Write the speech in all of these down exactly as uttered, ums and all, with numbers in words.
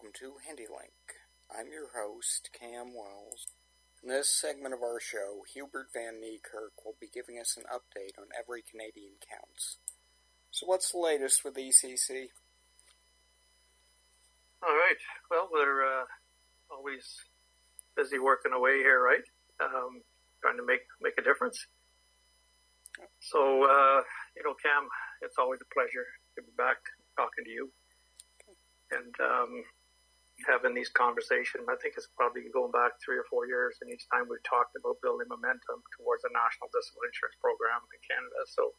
welcome to HindyLink. I'm your host, Cam Wells. In this segment of our show, Hubert Van Niekerk will be giving us an update on Every Canadian Counts. So what's the latest with E C C? All right. Well, we're uh, always busy working away here, right? Um, trying to make, make a difference. So, uh, you know, Cam, it's always a pleasure to be back talking to you. And um, having these conversations. I think it's probably going back three or four years, and each time we've talked about building momentum towards a national disability insurance program in Canada. So,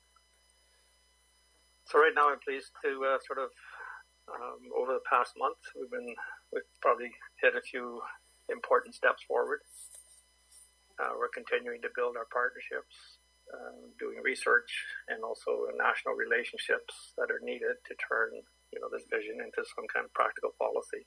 so right now I'm pleased to uh, sort of um, over the past month we've been we've probably hit a few important steps forward. Uh, we're continuing to build our partnerships, uh, doing research, and also national relationships that are needed to turn you know this vision into some kind of practical policy.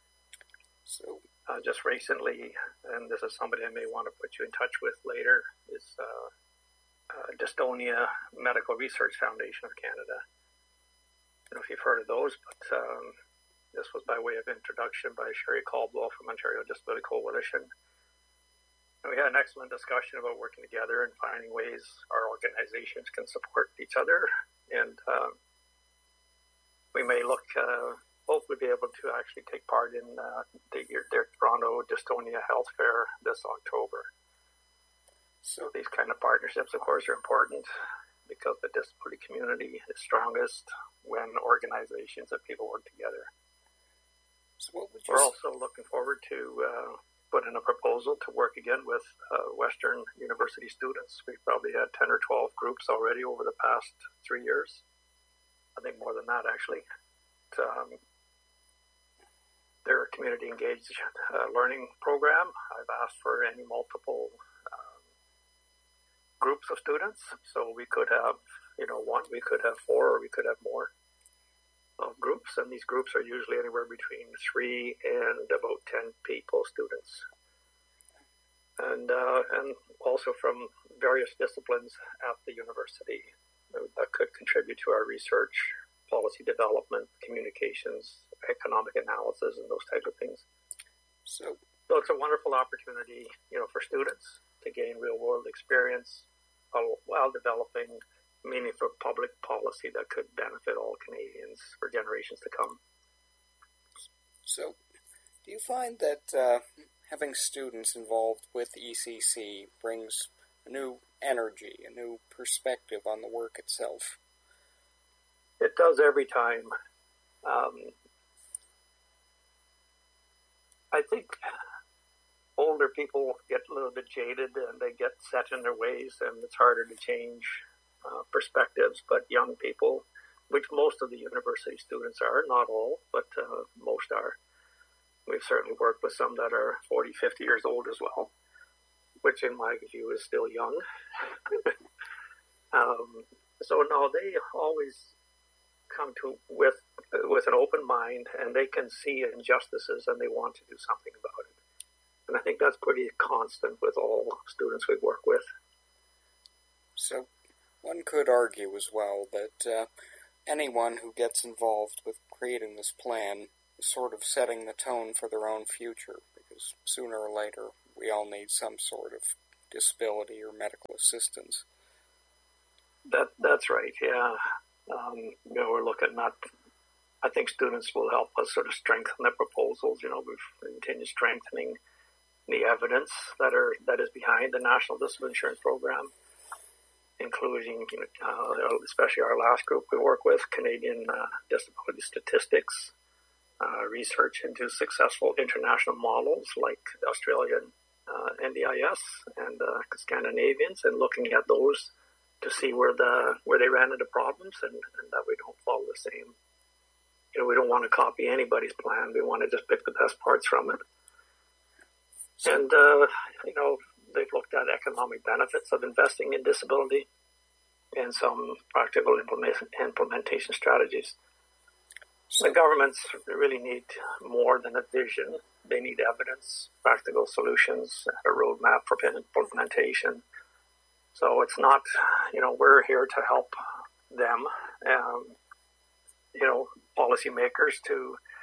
So uh, just recently, and this is somebody I may want to put you in touch with later, is uh, uh, Dystonia Medical Research Foundation of Canada. I don't know if you've heard of those, but um, this was by way of introduction by Sherry Caldwell from Ontario Disability Coalition. And we had an excellent discussion about working together and finding ways our organizations can support each other. And um, we may look, uh, hopefully be able to actually take part in uh, the, their Toronto Dystonia Health Fair this October. So these kind of partnerships, of course, are important because the disability community is strongest when organizations and people work together. So what would you We're say? Also looking forward to uh, put in a proposal to work again with uh, Western University students. We've probably had ten or twelve groups already over the past three years. I think more than that, actually. Um, they're a community engaged uh, learning program. I've asked for any multiple um, groups of students. So we could have, you know, one, we could have four, or we could have more of groups. And these groups are usually anywhere between three and about ten people, students. And, uh, and also from various disciplines at the university that could contribute to our research, policy development, communications, economic analysis, and those types of things. So, so it's a wonderful opportunity, you know, for students to gain real-world experience while, while developing meaningful public policy that could benefit all Canadians for generations to come. So, do you find that uh, having students involved with E C C brings a new energy, a new perspective on the work itself? It does every time. Um, I think older people get a little bit jaded and they get set in their ways, and it's harder to change uh, perspectives. But young people, which most of the university students are, not all, but uh, most are. We've certainly worked with some that are forty, fifty years old as well, which in my view is still young. um, so no, they always come to with with an open mind, and they can see injustices and they want to do something about it. And I think that's pretty constant with all students we work with. So one could argue as well that uh, anyone who gets involved with creating this plan is sort of setting the tone for their own future, because sooner or later we all need some sort of disability or medical assistance. That that's right, yeah. Um, you know, we're looking at, I think students will help us sort of strengthen the proposals. You know, we've continued strengthening the evidence that are that is behind the National Disability Insurance Program, including, you know, uh, especially our last group we work with, Canadian uh, Disability Statistics, uh, research into successful international models like the Australian uh, N D I S and uh, Scandinavians, and looking at those to see where the where they ran into problems, and, and that we don't follow the same. You know, we don't want to copy anybody's plan. We want to just pick the best parts from it. And, uh, you know, they've looked at economic benefits of investing in disability and some practical implement, implementation strategies. So the governments really need more than a vision. They need evidence, practical solutions, a roadmap for implementation. So it's not, you know, we're here to help them, um, you know, policymakers to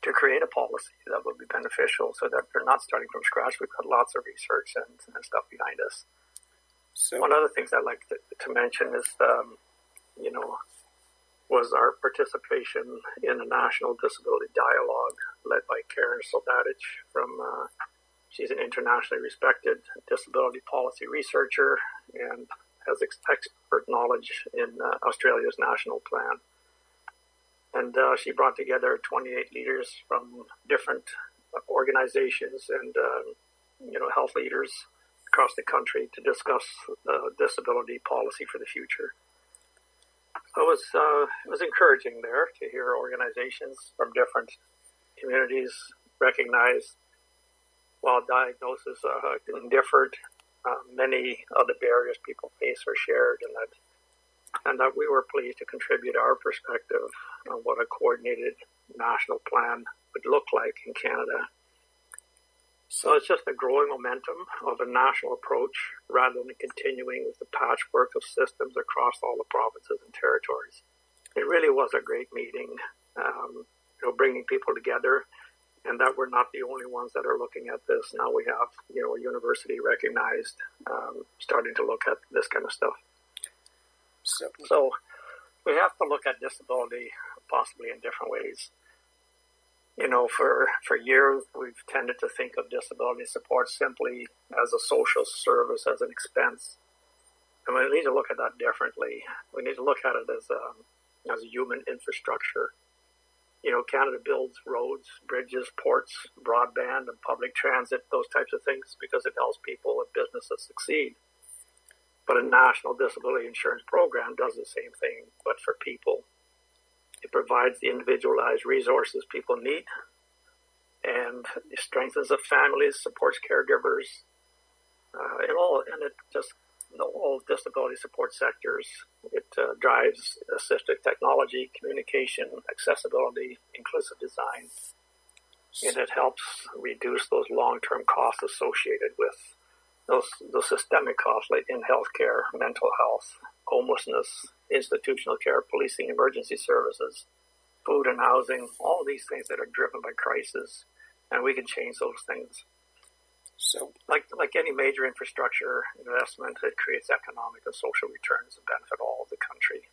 to create a policy that would be beneficial so that we're not starting from scratch. We've got lots of research and, and stuff behind us. So one of the things I'd like to, to mention is, um, you know, was our participation in a national disability dialogue led by Karen Soldadich from, uh, she's an internationally respected disability policy researcher and has ex- expert knowledge in uh, Australia's national plan. And uh, she brought together twenty-eight leaders from different organizations and, uh, you know, health leaders across the country to discuss uh, disability policy for the future. So it was, uh, it was encouraging there to hear organizations from different communities recognize while diagnoses uh, differed, uh, many of the barriers people face are shared, and that and that we were pleased to contribute our perspective on what a coordinated national plan would look like in Canada. So it's just a growing momentum of a national approach rather than continuing with the patchwork of systems across all the provinces and territories. It really was a great meeting, um, you know, bringing people together, and that we're not the only ones that are looking at this. Now we have, you know, a university recognized, um, starting to look at this kind of stuff. So, so we have to look at disability possibly in different ways. You know, for, for years, we've tended to think of disability support simply as a social service, as an expense. And we need to look at that differently. We need to look at it as a, as a human infrastructure. You know, Canada builds roads, bridges, ports, broadband, and public transit, those types of things, because it helps people and businesses succeed. But a national disability insurance program does the same thing, but for people. It provides the individualized resources people need, and it strengthens the families, supports caregivers, uh, and all, and it just, you know, all disability support sectors. It uh, drives assistive technology, communication, accessibility, inclusive design, and it helps reduce those long-term costs associated with those, those systemic costs like in healthcare, mental health, homelessness, institutional care, policing, emergency services, food and housing, all these things that are driven by crisis, and we can change those things. So, like like any major infrastructure investment, it creates economic and social returns that benefit all of the country.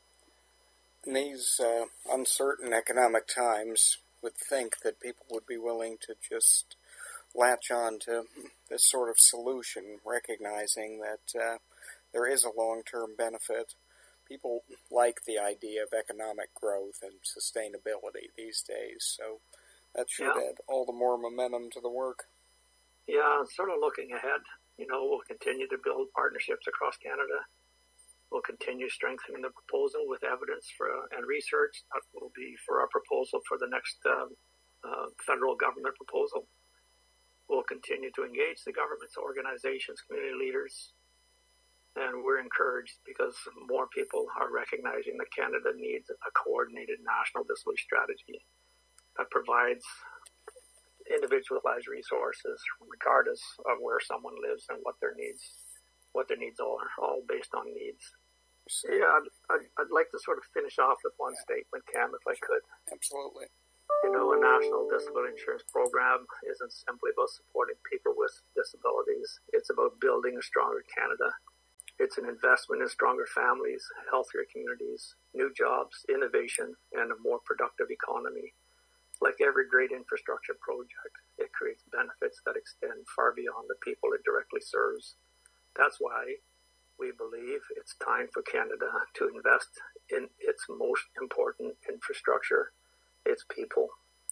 In these uh, uncertain economic times, would think that people would be willing to just latch on to this sort of solution, recognizing that uh, there is a long-term benefit. People like the idea of economic growth and sustainability these days, so that should yeah. add all the more momentum to the work. Yeah, sort of looking ahead, you know, we'll continue to build partnerships across Canada. We'll continue strengthening the proposal with evidence for and research. That will be for our proposal for the next uh, uh, federal government proposal. We'll continue to engage the governments, organizations, community leaders, and we're encouraged because more people are recognizing that Canada needs a coordinated national disability strategy that provides individualized resources regardless of where someone lives and what their needs, what their needs are, all based on needs. So, yeah, I'd, I'd, I'd like to sort of finish off with one statement, Cam, if I could. Absolutely. You know, a national disability insurance program isn't simply about supporting people with disabilities. It's about building a stronger Canada. It's an investment in stronger families, healthier communities, new jobs, innovation, and a more productive economy. Like every great infrastructure project, it creates benefits that extend far beyond the people it directly serves. That's why we believe it's time for Canada to invest in its most important infrastructure, its people.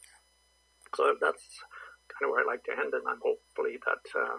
So that's kind of where I'd like to end, and I'm hopefully that um,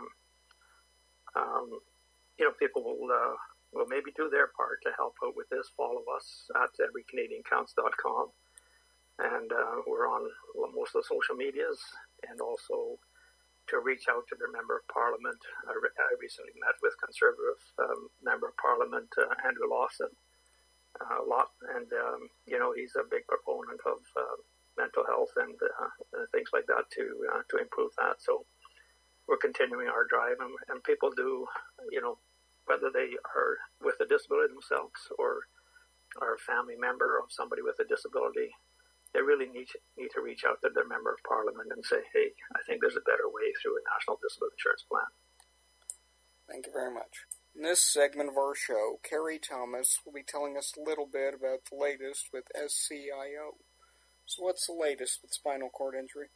um, you know people will uh, will maybe do their part to help out with this. Follow us at every canadian counts dot com, and uh, we're on most of the social medias, and also to reach out to their Member of Parliament. I, re- I recently met with Conservative um, Member of Parliament uh, Andrew Lawson uh, a lot, and um, you know he's a big proponent of uh, mental health and uh, things like that to uh, to improve that. So we're continuing our drive, and, and people do, you know, whether they are with a disability themselves or are a family member of somebody with a disability, they really need to, need to reach out to their member of parliament and say, hey, I think there's a better way through a national disability insurance plan. Thank you very much. In this segment of our show, Carrie Thomas will be telling us a little bit about the latest with S C I O. So what's the latest with spinal cord injury?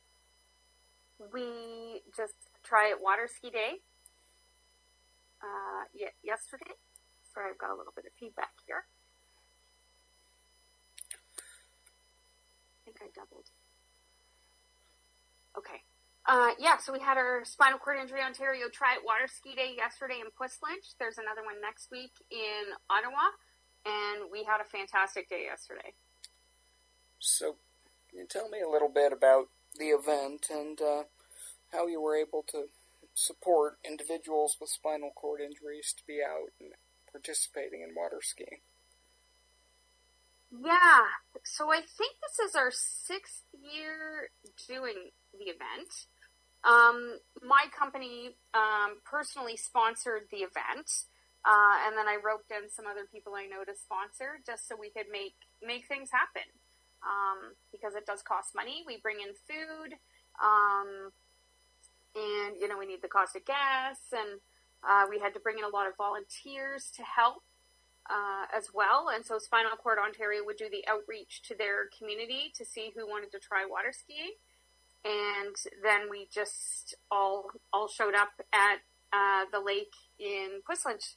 We just tried water ski day uh, y- yesterday. Sorry, I've got a little bit of feedback here. I think I doubled. Okay. Uh, yeah, so we had our Spinal Cord Injury Ontario Try It Water Ski Day yesterday in Quistlanche. There's another one next week in Ottawa, and we had a fantastic day yesterday. So, can you tell me a little bit about the event and uh, how you were able to support individuals with spinal cord injuries to be out and participating in water skiing? Yeah, so I think this is our sixth year doing the event. Um, my company um, personally sponsored the event, uh, and then I roped in some other people I know to sponsor just so we could make make things happen. Um, because it does cost money. We bring in food, um, and you know we need the cost of gas, and uh, we had to bring in a lot of volunteers to help. Uh, as well, and so Spinal Cord Ontario would do the outreach to their community to see who wanted to try water skiing, and then we just all all showed up at uh, the lake in Quistlanche.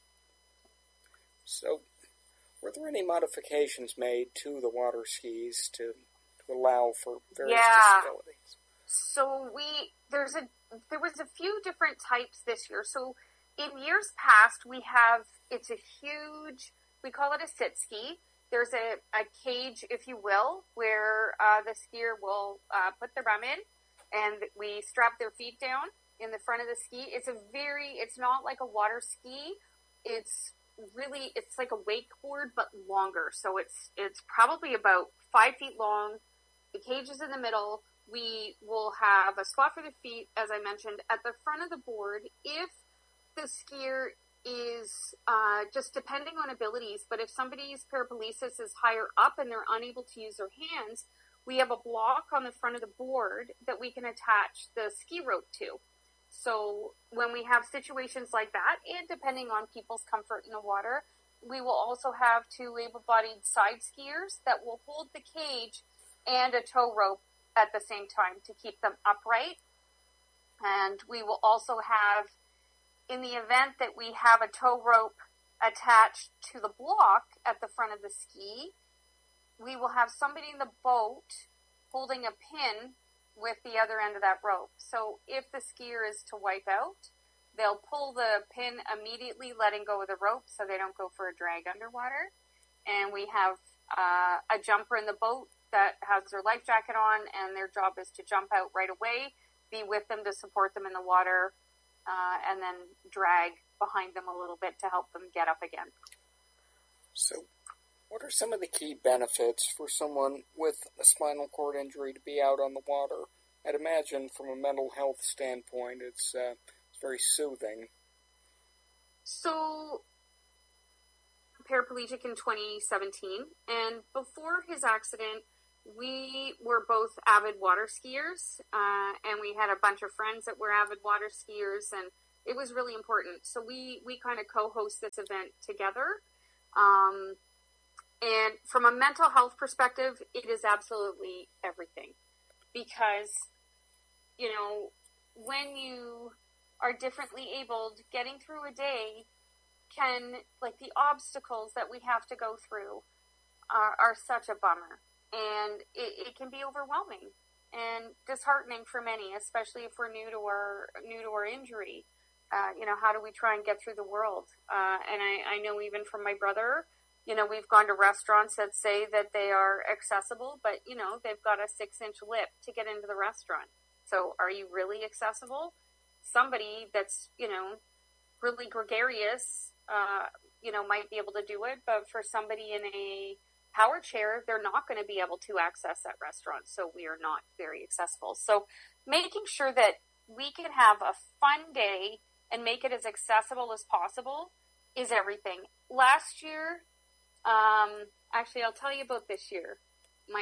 So, were there any modifications made to the water skis to, to allow for various yeah. disabilities? So we there's a there was a few different types this year. So in years past, we have it's a huge. We call it a sit ski. There's a, a cage, if you will, where uh, the skier will uh, put their bum in, and we strap their feet down in the front of the ski. It's a very, it's not like a water ski. It's really, it's like a wakeboard, but longer. So it's it's probably about five feet long. The cage is in the middle. We will have a spot for the feet, as I mentioned, at the front of the board. If the skier is uh, just depending on abilities, but if somebody's paraplegia is higher up and they're unable to use their hands, we have a block on the front of the board that we can attach the ski rope to. So when we have situations like that, and depending on people's comfort in the water, we will also have two able-bodied side skiers that will hold the cage and a tow rope at the same time to keep them upright. And we will also have, in the event that we have a tow rope attached to the block at the front of the ski, we will have somebody in the boat holding a pin with the other end of that rope. So if the skier is to wipe out, they'll pull the pin immediately, letting go of the rope so they don't go for a drag underwater. And we have uh, a jumper in the boat that has their life jacket on, and their job is to jump out right away, be with them to support them in the water, Uh, and then drag behind them a little bit to help them get up again. So, what are some of the key benefits for someone with a spinal cord injury to be out on the water? I'd imagine from a mental health standpoint, it's, uh, it's very soothing. So, paraplegic in twenty seventeen, and before his accident, we were both avid water skiers, uh, and we had a bunch of friends that were avid water skiers, and it was really important. So we, we kind of co-host this event together. Um, and from a mental health perspective, it is absolutely everything. Because, you know, when you are differently abled, getting through a day can, like the obstacles that we have to go through are, are such a bummer. And it, it can be overwhelming and disheartening for many, especially if we're new to our new to our injury. Uh, you know, how do we try and get through the world? Uh, and I, I know even from my brother, you know, we've gone to restaurants that say that they are accessible, but, you know, they've got a six-inch lip to get into the restaurant. So are you really accessible? Somebody that's, you know, really gregarious, uh, you know, might be able to do it, but for somebody in a power chair, they're not going to be able to access that restaurant, so we are not very accessible. So making sure that we can have a fun day and make it as accessible as possible is everything. Last year, um, actually, I'll tell you about this year. My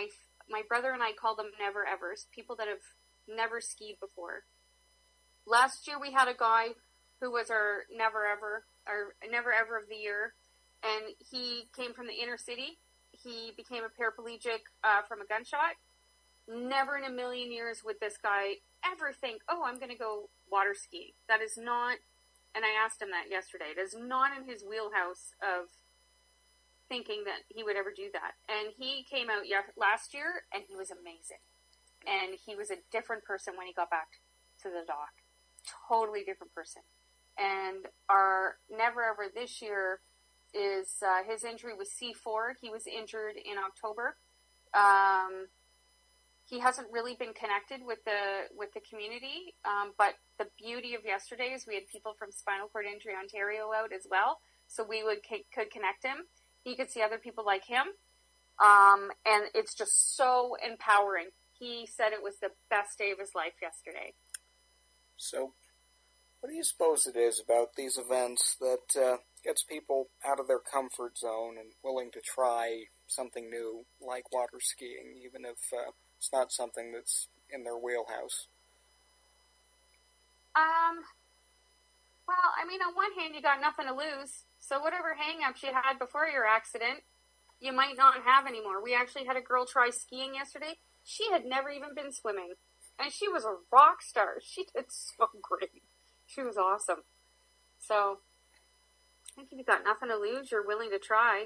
my brother and I call them never evers, people that have never skied before. Last year we had a guy who was our never ever, our never ever of the year, and he came from the inner city. He became a paraplegic uh, from a gunshot. Never in a million years would this guy ever think, oh, I'm going to go water skiing. That is not, and I asked him that yesterday, it is not in his wheelhouse of thinking that he would ever do that. And he came out last year, and he was amazing. And he was a different person when he got back to the dock. Totally different person. And our never ever this year is, uh, his injury was C four. He was injured in October. Um, he hasn't really been connected with the, with the community. Um, but the beauty of yesterday is we had people from Spinal Cord Injury Ontario out as well. So we would, could connect him. He could see other people like him. Um, and it's just so empowering. He said it was the best day of his life yesterday. So, what do you suppose it is about these events that uh, gets people out of their comfort zone and willing to try something new, like water skiing, even if uh, it's not something that's in their wheelhouse? Um, well, I mean, on one hand, you got nothing to lose. So whatever hang-ups you had before your accident, you might not have anymore. We actually had a girl try skiing yesterday. She had never even been swimming. And she was a rock star. She did so great. She was awesome. So, I think if you've got nothing to lose, you're willing to try.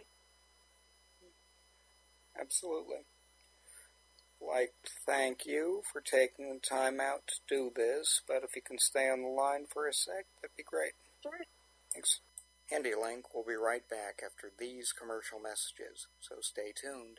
Absolutely. I'd like to thank you for taking the time out to do this, but if you can stay on the line for a sec, that'd be great. Sure. Thanks. HandyLink will be right back after these commercial messages, so stay tuned.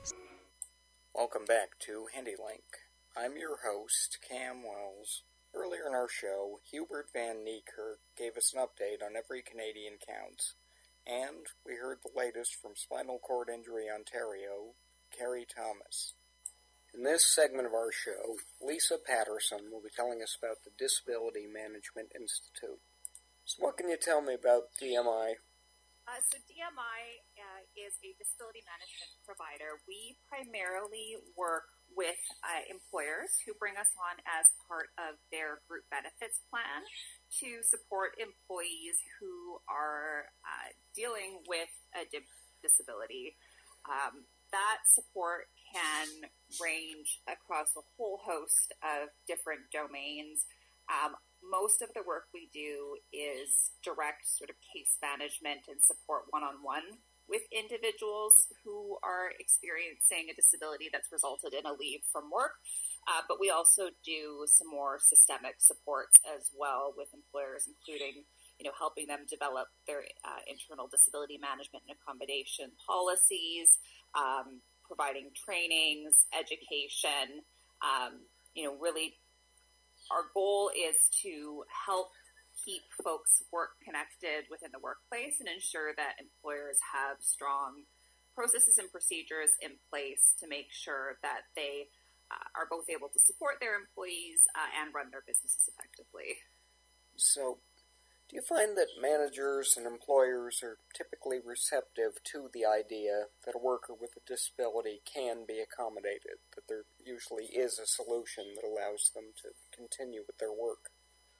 Welcome back to HandyLink. I'm your host, Cam Wells. Earlier in our show, Hubert Van Niekerk gave us an update on Every Canadian Counts, and we heard the latest from Spinal Cord Injury Ontario, Carrie Thomas. In this segment of our show, Lisa Patterson will be telling us about the Disability Management Institute. So what can you tell me about D M I? Uh, so D M I uh, is a disability management provider. We primarily work with uh, employers who bring us on as part of their group benefits plan to support employees who are uh, dealing with a di- disability. Um, that support can range across a whole host of different domains. Um, most of the work we do is direct sort of case management and support one-on-one with individuals who are experiencing a disability that's resulted in a leave from work. Uh, but we also do some more systemic supports as well with employers, including, you know, helping them develop their uh, internal disability management and accommodation policies, um, providing trainings, education, um, you know, really our goal is to help keep folks work connected within the workplace and ensure that employers have strong processes and procedures in place to make sure that they uh, are both able to support their employees uh, and run their businesses effectively. So, do you find that managers and employers are typically receptive to the idea that a worker with a disability can be accommodated, that there usually is a solution that allows them to continue with their work?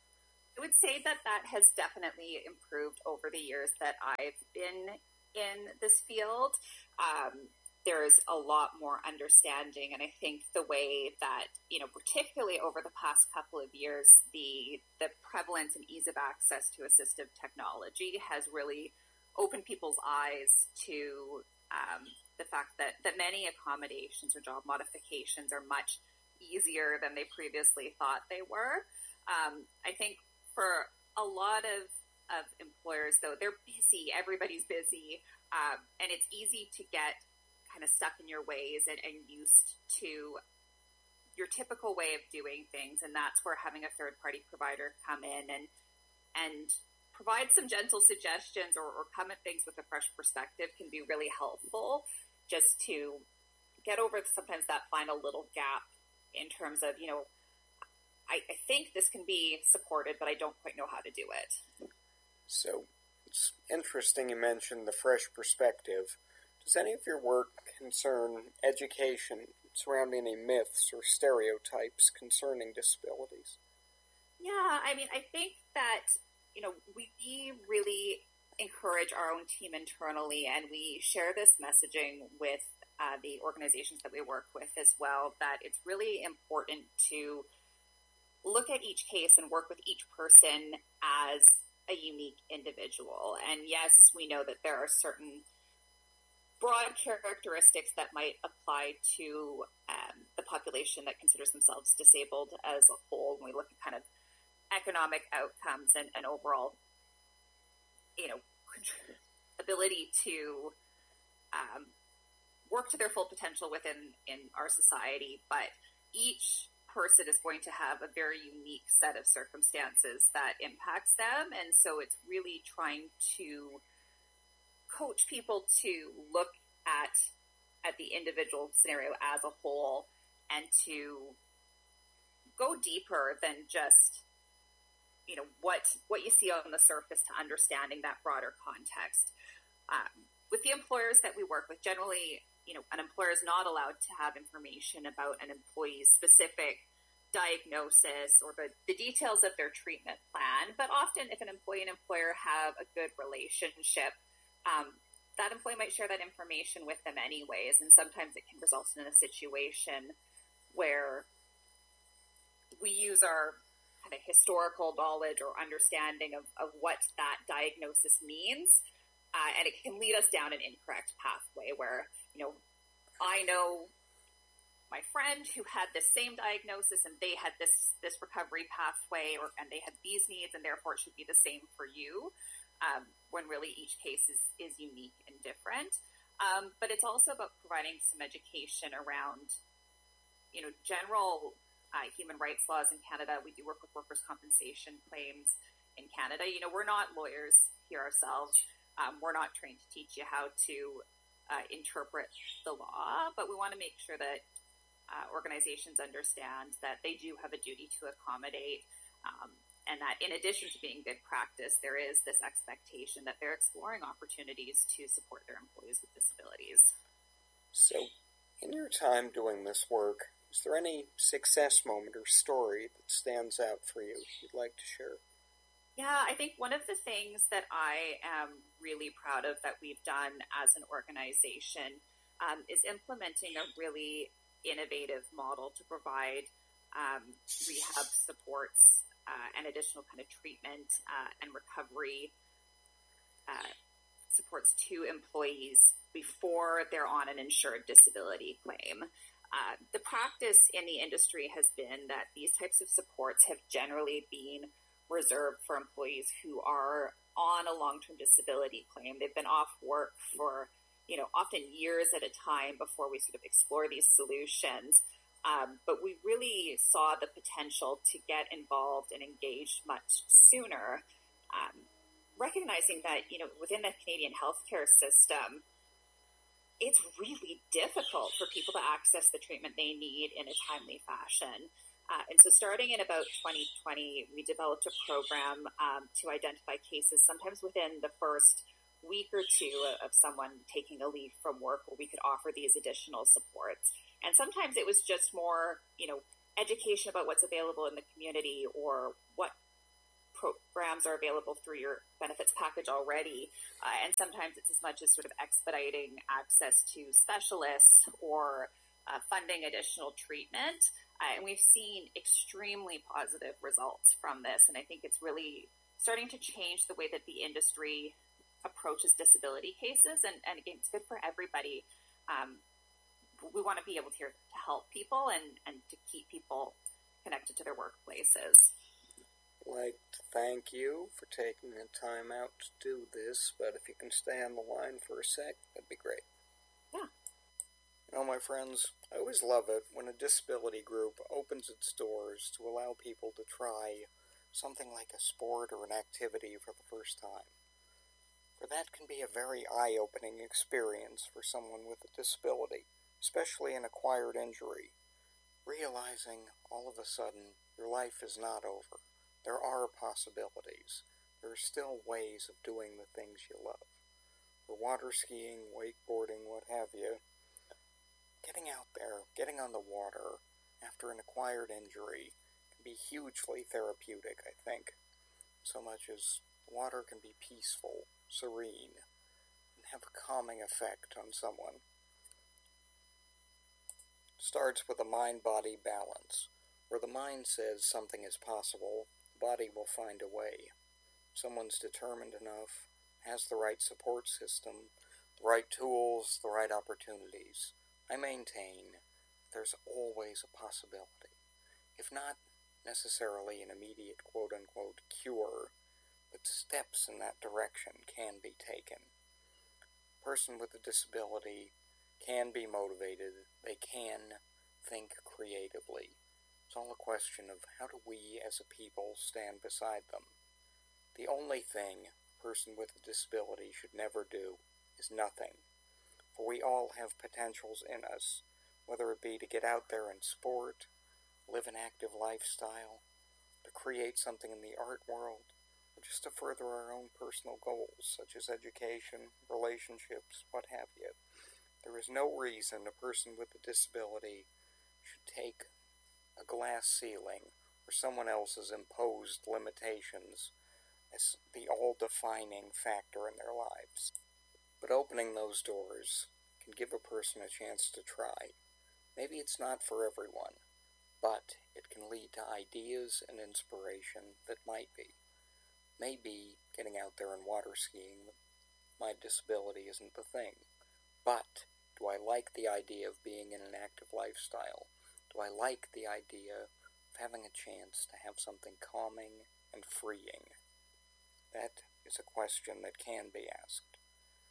I would say that that has definitely improved over the years that I've been in this field. Um, there's a lot more understanding, and I think the way that, you know, particularly over the past couple of years, the the prevalence and ease of access to assistive technology has really opened people's eyes to um, the fact that, that many accommodations or job modifications are much easier than they previously thought they were. Um, I think for a lot of, of employers, though, they're busy. Everybody's busy. Um, and it's easy to get kind of stuck in your ways and, and used to your typical way of doing things. And that's where having a third-party provider come in and and provide some gentle suggestions or, or come at things with a fresh perspective can be really helpful, just to get over sometimes that final little gap in terms of, you know, I, I think this can be supported, but I don't quite know how to do it. So, it's interesting you mentioned the fresh perspective. Does any of your work concern education surrounding any myths or stereotypes concerning disabilities. Yeah, I mean, I think that, you know, we really encourage our own team internally, and we share this messaging with uh, the organizations that we work with as well, that it's really important to look at each case and work with each person as a unique individual. And yes, we know that there are certain broad characteristics that might apply to um, the population that considers themselves disabled as a whole when we look at kind of economic outcomes and, and overall, you know, ability to um, work to their full potential within in our society. But each person is going to have a very unique set of circumstances that impacts them. And so it's really trying to coach people to look at at the individual scenario as a whole and to go deeper than just, you know, what what you see on the surface, to understanding that broader context. Um, with the employers that we work with, generally, you know, an employer is not allowed to have information about an employee's specific diagnosis or the, the details of their treatment plan. But often if an employee and employer have a good relationship, um, that employee might share that information with them anyways. And sometimes it can result in a situation where we use our kind of historical knowledge or understanding of, of what that diagnosis means. Uh, and it can lead us down an incorrect pathway where, you know, I know my friend who had this same diagnosis and they had this, this recovery pathway, or, and they had these needs, and therefore it should be the same for you. Um, when really each case is, is unique and different. Um, but it's also about providing some education around, you know, general uh, human rights laws in Canada. We do work with workers' compensation claims in Canada. You know, we're not lawyers here ourselves. Um, we're not trained to teach you how to uh, interpret the law, but we want to make sure that uh, organizations understand that they do have a duty to accommodate, um, and that in addition to being good practice, there is this expectation that they're exploring opportunities to support their employees with disabilities. So, in your time doing this work, is there any success moment or story that stands out for you you'd like to share? Yeah, I think one of the things that I am really proud of that we've done as an organization um, is implementing a really innovative model to provide um, rehab supports Uh, and additional kind of treatment uh, and recovery uh, supports to employees before they're on an insured disability claim. Uh, the practice in the industry has been that these types of supports have generally been reserved for employees who are on a long-term disability claim. They've been off work for, you know, often years at a time before we sort of explore these solutions. Um, but we really saw the potential to get involved and engaged much sooner, um, recognizing that, you know, within the Canadian healthcare system, it's really difficult for people to access the treatment they need in a timely fashion. Uh, and so starting in about twenty twenty, we developed a program um, to identify cases, sometimes within the first week or two of someone taking a leave from work, where we could offer these additional supports. And sometimes it was just more, you know, education about what's available in the community or what programs are available through your benefits package already. Uh, and sometimes it's as much as sort of expediting access to specialists or uh, funding additional treatment. Uh, and we've seen extremely positive results from this. And I think it's really starting to change the way that the industry approaches disability cases. And, and again, it's good for everybody. Um, we want to be able to, to help people and, and to keep people connected to their workplaces. I'd like to thank you for taking the time out to do this, but if you can stay on the line for a sec, that'd be great. Yeah. You know, my friends, I always love it when a disability group opens its doors to allow people to try something like a sport or an activity for the first time. For that can be a very eye-opening experience for someone with a disability, especially an acquired injury, realizing all of a sudden your life is not over. There are possibilities. There are still ways of doing the things you love. For water skiing, wakeboarding, what have you, getting out there, getting on the water after an acquired injury can be hugely therapeutic, I think. So much as water can be peaceful, serene, and have a calming effect on someone. It starts with a mind-body balance. Where the mind says something is possible, the body will find a way. If someone's determined enough, has the right support system, the right tools, the right opportunities, I maintain there's always a possibility. If not necessarily an immediate quote-unquote cure, but steps in that direction can be taken. A person with a disability can be motivated, they can think creatively. It's all a question of how do we as a people stand beside them. The only thing a person with a disability should never do is nothing. For we all have potentials in us, whether it be to get out there and sport, live an active lifestyle, to create something in the art world, or just to further our own personal goals, such as education, relationships, what have you. There is no reason a person with a disability should take a glass ceiling or someone else's imposed limitations as the all-defining factor in their lives. But opening those doors can give a person a chance to try. Maybe it's not for everyone, but it can lead to ideas and inspiration that might be. Maybe getting out there and water skiing, my disability isn't the thing. But do I like the idea of being in an active lifestyle? Do I like the idea of having a chance to have something calming and freeing? That is a question that can be asked.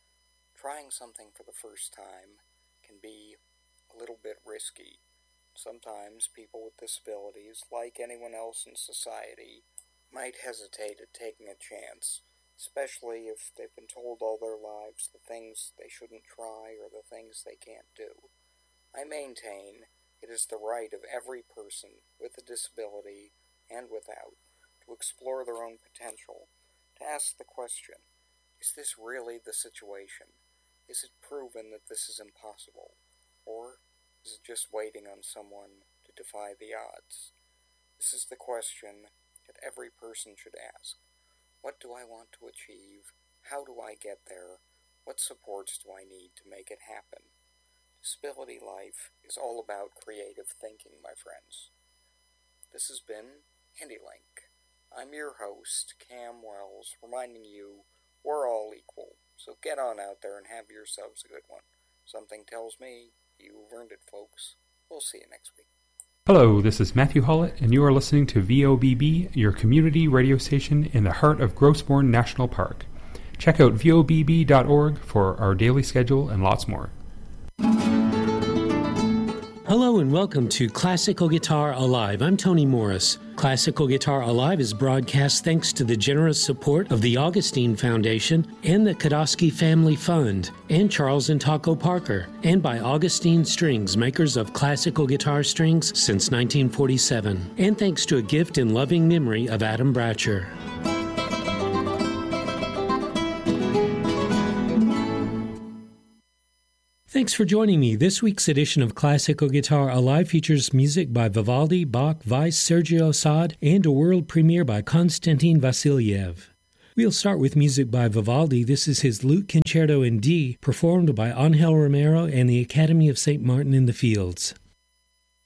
Trying something for the first time can be a little bit risky. Sometimes people with disabilities, like anyone else in society, might hesitate at taking a chance, especially if they've been told all their lives the things they shouldn't try or the things they can't do. I maintain it is the right of every person with a disability and without to explore their own potential, to ask the question, is this really the situation? Is it proven that this is impossible? Or is it just waiting on someone to defy the odds? This is the question that every person should ask. What do I want to achieve? How do I get there? What supports do I need to make it happen? Disability life is all about creative thinking, my friends. This has been HandyLink. I'm your host, Cam Wells, reminding you we're all equal, so get on out there and have yourselves a good one. Something tells me you've earned it, folks. We'll see you next week. Hello, this is Matthew Hollett, and you are listening to V O B B, your community radio station in the heart of Grossbourne National Park. Check out V O B B dot org for our daily schedule and lots more. Hello and welcome to Classical Guitar Alive. I'm Tony Morris. Classical Guitar Alive is broadcast thanks to the generous support of the Augustine Foundation and the Kodosky Family Fund and Charles and Taco Parker, and by Augustine Strings, makers of classical guitar strings since nineteen forty-seven. And thanks to a gift in loving memory of Adam Bratcher. Thanks for joining me. This week's edition of Classical Guitar Alive features music by Vivaldi, Bach, Weiss, Sergio Assad, and a world premiere by Konstantin Vassiliev. We'll start with music by Vivaldi. This is his Lute Concerto in D, performed by Angel Romero and the Academy of Saint Martin in the Fields.